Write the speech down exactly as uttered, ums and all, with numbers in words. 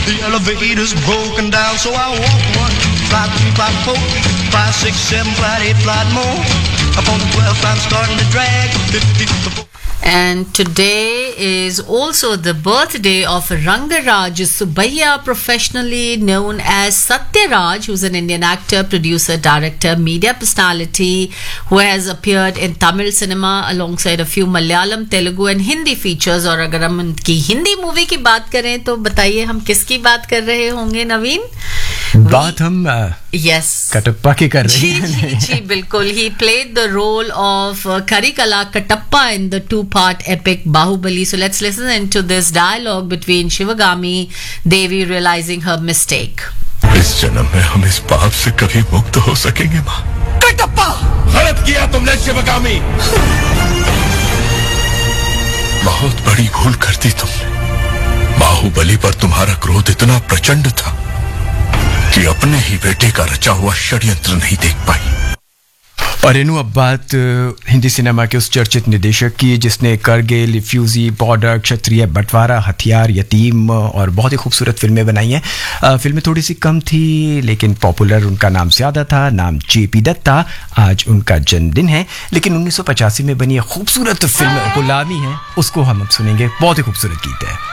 The elevator's broken down, so I walk one, fly two, fly four, five, six, seven, fly eight, fly more. Up on the twelfth, I'm starting to drag. fifty, fifty. And today is also the birthday of Rangaraj Subbiah, professionally known as Satyaraj, who's an Indian actor, producer, director, media personality who has appeared in Tamil cinema alongside a few Malayalam, Telugu and Hindi features. और अगर हम उनकी Hindi movie की बात करें तो बताइए हम किसकी बात कर रहे होंगे नवीन? बात हम यस कटप्पा की कर रहे जी हैं. जी जी बिल्कुल. He played the role of uh, Karikala Katappa in the two-part epic Bahubali. So let's listen into this dialogue between Shivagami Devi realizing her mistake. इस जन्म में हम इस पाप से कभी मुक्त हो सकेंगे माँ? कटप्पा, गलत किया तुमने शिवगामी. बहुत बड़ी भूल कर दी तुमने. बाहुबली पर तुम्हारा क्रोध इतना प्रचंड था कि अपने ही बेटे का रचा हुआ षड्यंत्र नहीं देख पाई. और इनु अब बात हिंदी सिनेमा के उस चर्चित निदेशक की जिसने करगिल, फ्यूजी, बॉर्डर, क्षत्रिय, बंटवारा, हथियार, यतीम और बहुत ही खूबसूरत फिल्में बनाई हैं. फिल्में थोड़ी सी कम थी लेकिन पॉपुलर उनका नाम ज़्यादा था. नाम जेपी दत्ता. आज उनका जन्मदिन है लेकिन उन्नीस सौ पचासी में बनी खूबसूरत फिल्म गुलामी है, उसको हम अब सुनेंगे. बहुत ही खूबसूरत गीत है.